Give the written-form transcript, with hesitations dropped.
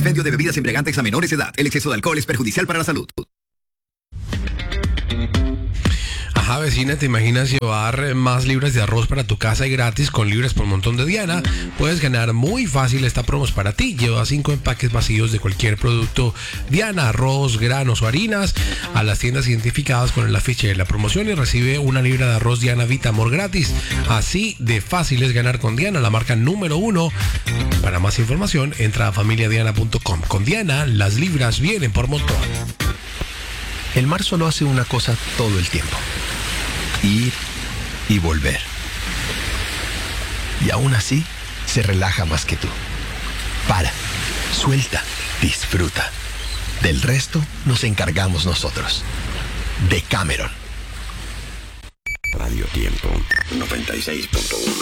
expendio de bebidas embriagantes a menores de edad. El exceso de alcohol es perjudicial para la salud. Ajá, vecina, ¿te imaginas llevar más libras de arroz para tu casa y gratis con libras por montón de Diana? Puedes ganar muy fácil, esta promo es para ti. Lleva 5 empaques vacíos de cualquier producto Diana, arroz, granos o harinas a las tiendas identificadas con el afiche de la promoción y recibe 1 libra de arroz Diana Vita Amor gratis. Así de fácil es ganar con Diana, la marca número 1. Para más información, entra a familiadiana.com. Con Diana, las libras vienen por montón. El mar solo hace una cosa todo el tiempo: ir y volver. Y aún así, se relaja más que tú. Para, suelta, disfruta. Del resto nos encargamos nosotros. Decameron. Radio Tiempo 96.1.